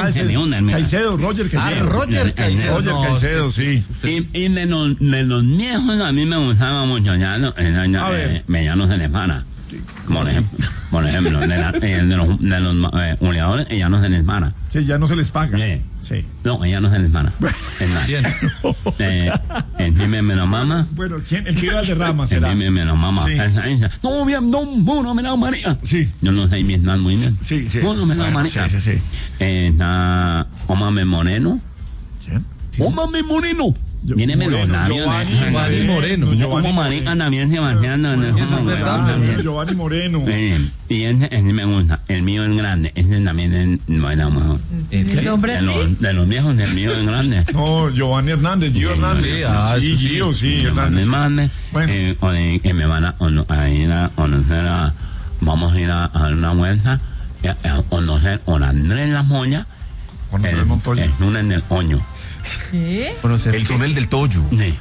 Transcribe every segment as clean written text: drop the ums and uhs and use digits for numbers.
Caicedo, Roger Caicedo. Roger Caicedo, sí. Y de los viejos a mí me gustaba mucho Medianos en Espana. Por ejemplo, de los goleadores, ella no se les para. Sí, ya no se les paga. Sí. No, ella no se les para. Dime me lo mama. Bueno, ¿quién? El que iba de Rama será. Dime me lo mama. Sí. No, bien, no me la María. Sí. Yo no sé Vietnam muy bien. Sí. No me la María. Sí. Está Omame Moreno. ¿Quién? Omame Moreno. Viene los labios Giovanni Moreno. Como marica también Sebastián. Giovanni Moreno. Y ese me gusta. El mío es grande. Ese también es bueno, mejor. ¿El hombre así? De los viejos, el mío es grande. No, Giovanni Hernández, Gio Hernández. Sí, Gio, sí, Hernández. Que me van a ir a conocer vamos a ir a dar una vuelta a conocer a Andrés La Moya. El túnel del Oño. ¿Qué? El túnel del Toyo. Sí.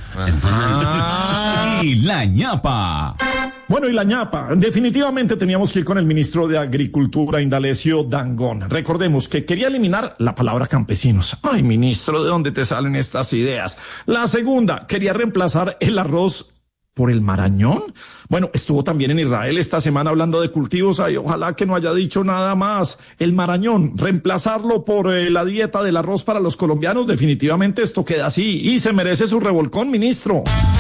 Y la ñapa. Bueno, y la ñapa. Definitivamente teníamos que ir con el ministro de Agricultura, Indalecio Dangond. Recordemos que quería eliminar la palabra campesinos. Ay, ministro, ¿de dónde te salen estas ideas? La segunda, quería reemplazar el arroz por el marañón. Bueno, estuvo también en Israel esta semana hablando de cultivos. Ay, ojalá que no haya dicho nada más. El marañón, reemplazarlo por la dieta del arroz para los colombianos. Definitivamente esto queda así y se merece su revolcón, ministro.